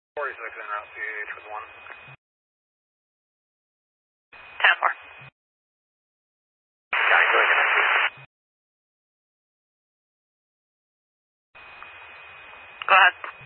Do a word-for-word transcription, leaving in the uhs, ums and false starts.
forty-six en route C H with one. ten four. County Joy Connect. Go ahead.